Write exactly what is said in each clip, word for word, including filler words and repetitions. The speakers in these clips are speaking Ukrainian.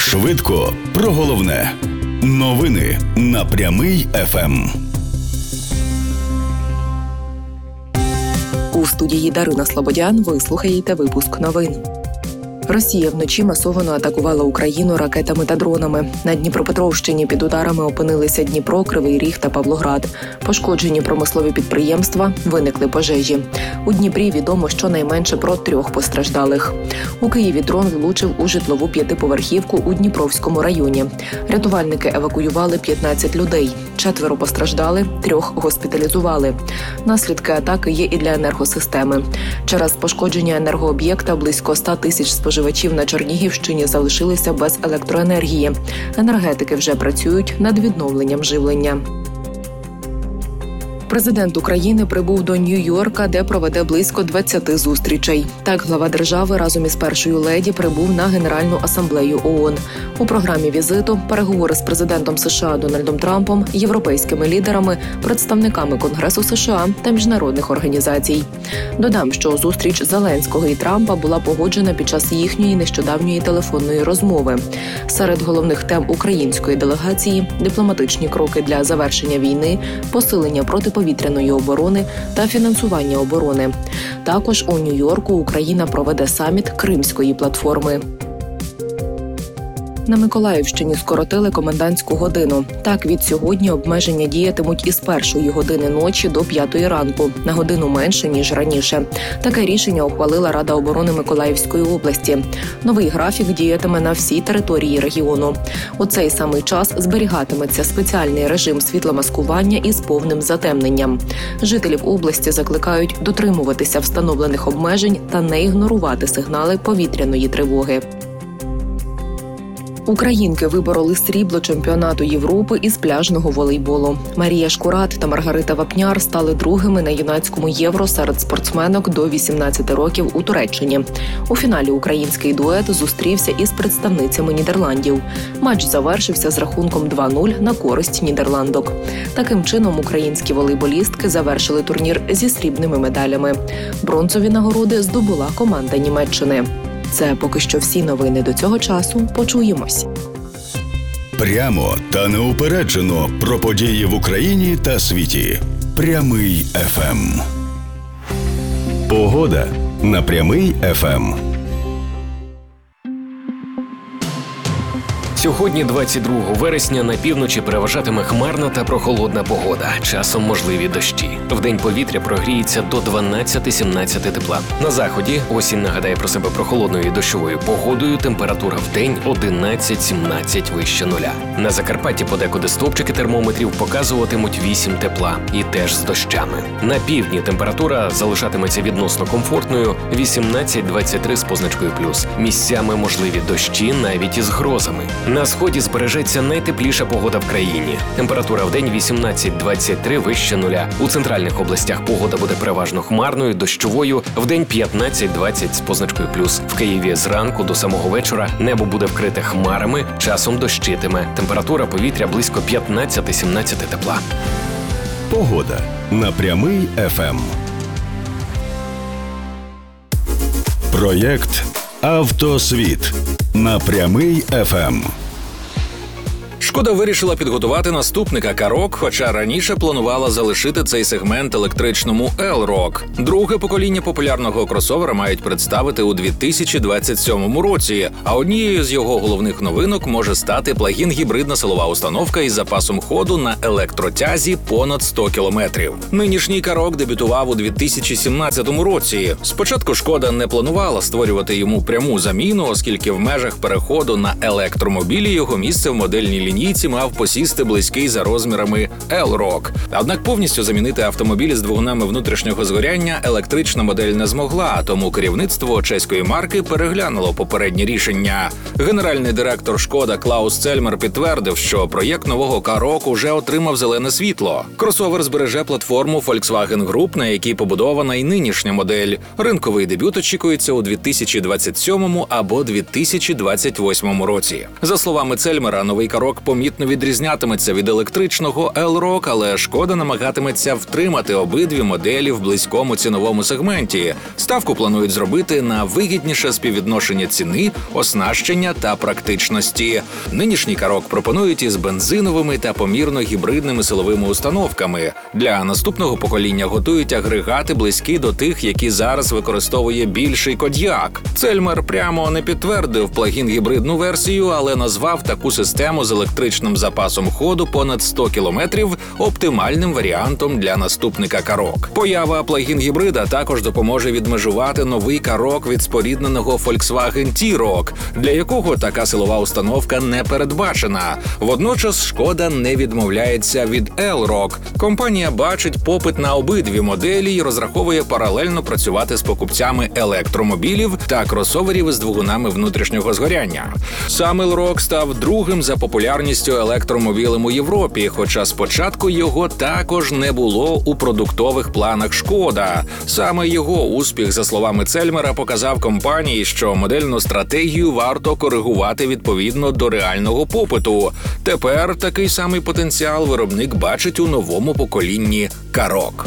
Швидко про головне. Новини на Прямий еф ем. У студії Дарина Слободян ви слухаєте випуск новин. Росія вночі масово атакувала Україну ракетами та дронами. На Дніпропетровщині під ударами опинилися Дніпро, Кривий Ріг та Павлоград. Пошкоджені промислові підприємства, виникли пожежі. У Дніпрі відомо щонайменше про трьох постраждалих. У Києві дрон влучив у житлову п'ятиповерхівку у Дніпровському районі. Рятувальники евакуювали п'ятнадцять людей. Четверо постраждали, трьох госпіталізували. Наслідки атаки є і для енергосистеми. Через пошкодження енергооб'єкта близько ста тисяч споживачів на Чернігівщині залишилися без електроенергії. Енергетики вже працюють над відновленням живлення. Президент України прибув до Нью-Йорка, де проведе близько двадцяти зустрічей. Так, глава держави разом із першою леді прибув на Генеральну асамблею ООН. У програмі візиту переговори з президентом США Дональдом Трампом, європейськими лідерами, представниками Конгресу США та міжнародних організацій. Додам, що зустріч Зеленського і Трампа була погоджена під час їхньої нещодавньої телефонної розмови. Серед головних тем української делегації – дипломатичні кроки для завершення війни, посилення протиповітряної оборони та фінансування оборони. Також у Нью-Йорку Україна проведе саміт Кримської платформи. На Миколаївщині скоротили комендантську годину. Так, від сьогодні обмеження діятимуть із першої години ночі до п'ятої ранку, на годину менше, ніж раніше. Таке рішення ухвалила Рада оборони Миколаївської області. Новий графік діятиме на всій території регіону. У цей самий час зберігатиметься спеціальний режим світломаскування із повним затемненням. Жителів області закликають дотримуватися встановлених обмежень та не ігнорувати сигнали повітряної тривоги. Українки вибороли срібло чемпіонату Європи із пляжного волейболу. Марія Шкурат та Маргарита Вапняр стали другими на юнацькому Євро серед спортсменок до вісімнадцяти років у Туреччині. У фіналі український дует зустрівся із представницями Нідерландів. Матч завершився з рахунком два нуль на користь нідерландок. Таким чином українські волейболістки завершили турнір зі срібними медалями. Бронзові нагороди здобула команда Німеччини. Це поки що всі новини до цього часу. Почуємось. Прямо та неупереджено про події в Україні та світі. Прямий еф ем. Погода на Прямий еф ем. Сьогодні, двадцять другого вересня, на півночі переважатиме хмарна та прохолодна погода. Часом можливі дощі. Вдень повітря прогріється до дванадцяти-сімнадцяти тепла. На заході осінь нагадає про себе прохолодною і дощовою погодою. Температура вдень одинадцять-сімнадцять вище нуля. На Закарпатті подекуди стовпчики термометрів показуватимуть вісім тепла. І теж з дощами. На півдні температура залишатиметься відносно комфортною вісімнадцять-двадцять три з позначкою плюс. Місцями можливі дощі навіть із грозами. На сході збережеться найтепліша погода в країні. Температура вдень вісімнадцять-двадцять три вище нуля. У центральних областях погода буде переважно хмарною, дощовою, вдень п'ятнадцять-двадцять з позначкою плюс. В Києві зранку до самого вечора небо буде вкрите хмарами, часом дощитиме. Температура повітря близько п'ятнадцять-сімнадцять тепла. Погода на Прямий еф ем. Проєкт «Автосвіт» на Прямий еф ем. Шкода вирішила підготувати наступника Karoq, хоча раніше планувала залишити цей сегмент електричному L-Rock. Друге покоління популярного кросовера мають представити у дві тисячі двадцять сьомому році, а однією з його головних новинок може стати плагін-гібридна силова установка із запасом ходу на електротязі понад сто кілометрів. Нинішній Karoq дебютував у дві тисячі сімнадцятому році. Спочатку Шкода не планувала створювати йому пряму заміну, оскільки в межах переходу на електромобілі його місце в модельній лінійці мав посісти близький за розмірами L-Rock. Однак повністю замінити автомобілі з двигунами внутрішнього згоряння електрична модель не змогла, тому керівництво чеської марки переглянуло попереднє рішення. Генеральний директор Шкода Клаус Цельмер підтвердив, що проєкт нового Karoq уже отримав зелене світло. Кросовер збереже платформу Volkswagen Group, на якій побудована і нинішня модель. Ринковий дебют очікується у дві тисячі двадцять сьомому або дві тисячі двадцять восьмому році. За словами Цельмера, новий Karoq помітно відрізнятиметься від електричного L-Rock, але Шкода намагатиметься втримати обидві моделі в близькому ціновому сегменті. Ставку планують зробити на вигідніше співвідношення ціни, оснащення та практичності. Нинішній Карок пропонують із бензиновими та помірно гібридними силовими установками. Для наступного покоління готують агрегати близькі до тих, які зараз використовує більший Кодіак. Цельмер прямо не підтвердив плагін-гібридну версію, але назвав таку систему з електричним запасом ходу понад сто кілометрів оптимальним варіантом для наступника Карок. Поява плагін-гібрида також допоможе відмежувати новий Карок від спорідненого Volkswagen T-Roc, для якого така силова установка не передбачена. Водночас Шкода не відмовляється від L-Roc. Компанія бачить попит на обидві моделі і розраховує паралельно працювати з покупцями електромобілів та кросоверів з двигунами внутрішнього згоряння. Сам L-Roc став другим за популярністю електромобілем у Європі, хоча спочатку його також не було у продуктових планах Шкода. Саме його успіх, за словами Цельмера, показав компанії, що модельну стратегію варто коригувати відповідно до реального попиту. Тепер такий самий потенціал виробник бачить у новому поколінні Карок.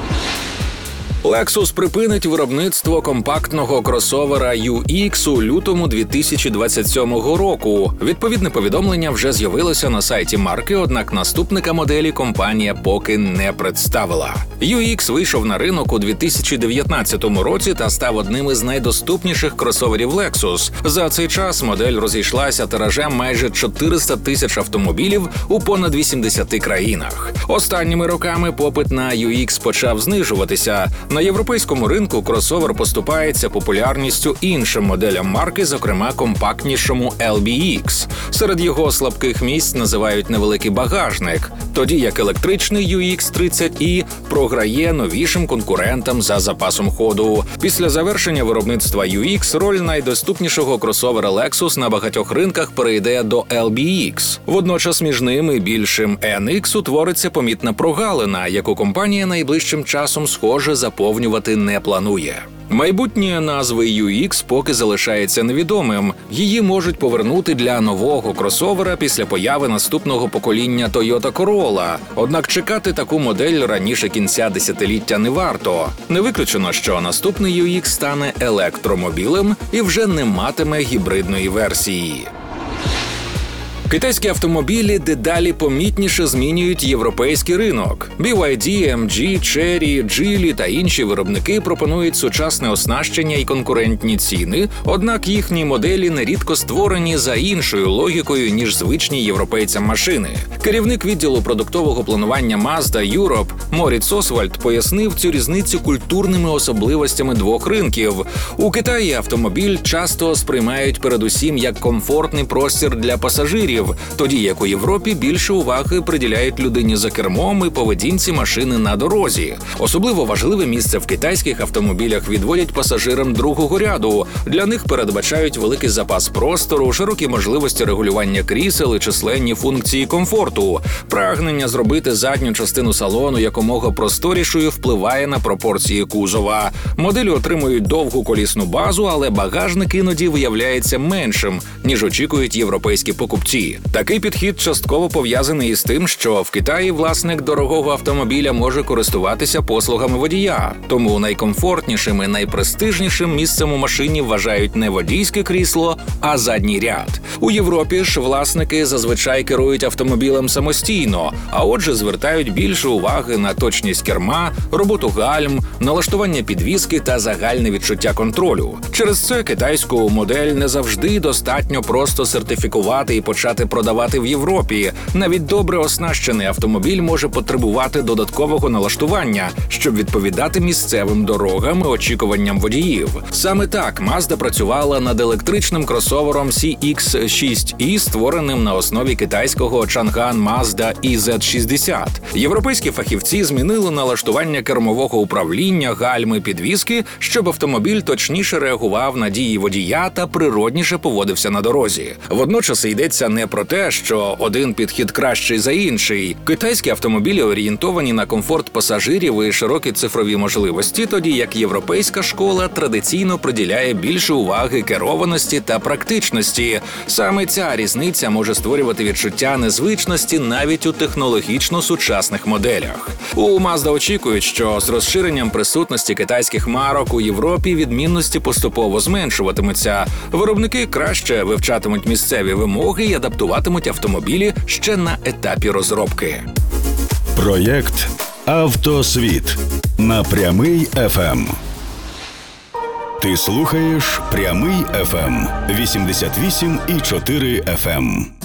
Lexus припинить виробництво компактного кросовера ю ікс у лютому дві тисячі двадцять сьомого року. Відповідне повідомлення вже з'явилося на сайті марки, однак наступника моделі компанія поки не представила. ю ікс вийшов на ринок у дві тисячі дев'ятнадцятому році та став одним із найдоступніших кросоверів Lexus. За цей час модель розійшлася тиражем майже чотириста тисяч автомобілів у понад вісімдесяти країнах. Останніми роками попит на ю ікс почав знижуватися. На європейському ринку кросовер поступається популярністю іншим моделям марки, зокрема компактнішому ел бі ікс. Серед його слабких місць називають невеликий багажник, тоді як електричний ю ікс тридцять і програє новішим конкурентам за запасом ходу. Після завершення виробництва ю ікс роль найдоступнішого кросовера Lexus на багатьох ринках перейде до ел бі ікс. Водночас між ними більшим ен ікс утвориться помітна прогалина, яку компанія найближчим часом, схоже, заповнювати не планує. Майбутнє назви ю ікс поки залишається невідомим. Її можуть повернути для нового кросовера після появи наступного покоління Toyota Corolla. Однак чекати таку модель раніше кінця десятиліття не варто. Не виключено, що наступний ю ікс стане електромобілем і вже не матиме гібридної версії. Китайські автомобілі дедалі помітніше змінюють європейський ринок. бі вай ді, ем джі, Chery, Geely та інші виробники пропонують сучасне оснащення і конкурентні ціни, однак їхні моделі нерідко створені за іншою логікою, ніж звичні європейцям машини. Керівник відділу продуктового планування Mazda Europe Моріц Освальд пояснив цю різницю культурними особливостями двох ринків. У Китаї автомобіль часто сприймають передусім як комфортний простір для пасажирів, тоді як у Європі більше уваги приділяють людині за кермом і поведінці машини на дорозі. Особливо важливе місце в китайських автомобілях відводять пасажирам другого ряду. Для них передбачають великий запас простору, широкі можливості регулювання крісел і численні функції комфорту. Прагнення зробити задню частину салону якомога просторішою впливає на пропорції кузова. Моделі отримують довгу колісну базу, але багажник іноді виявляється меншим, ніж очікують європейські покупці. Такий підхід частково пов'язаний із тим, що в Китаї власник дорогого автомобіля може користуватися послугами водія. Тому найкомфортнішим і найпрестижнішим місцем у машині вважають не водійське крісло, а задній ряд. У Європі ж власники зазвичай керують автомобілем самостійно, а отже звертають більше уваги на точність керма, роботу гальм, налаштування підвіски та загальне відчуття контролю. Через це китайську модель не завжди достатньо просто сертифікувати і почати продавати в Європі. Навіть добре оснащений автомобіль може потребувати додаткового налаштування, щоб відповідати місцевим дорогам і очікуванням водіїв. Саме так Mazda працювала над електричним кросовером сі ікс шість і, створеним на основі китайського Changan Mazda і зет шістдесят. Європейські фахівці змінили налаштування кермового управління, гальми, підвіски, щоб автомобіль точніше реагував на дії водія та природніше поводився на дорозі. Водночас йдеться не не про те, що один підхід кращий за інший. Китайські автомобілі орієнтовані на комфорт пасажирів і широкі цифрові можливості, тоді як європейська школа традиційно приділяє більше уваги керованості та практичності. Саме ця різниця може створювати відчуття незвичності навіть у технологічно сучасних моделях. У Mazda очікують, що з розширенням присутності китайських марок у Європі відмінності поступово зменшуватимуться. Виробники краще вивчатимуть місцеві вимоги і адаптуватимуть автомобілі ще на етапі розробки. Проєкт «Автосвіт» на Прямий еф ем. Ти слухаєш Прямий еф ем вісімдесят вісім і чотири еф ем.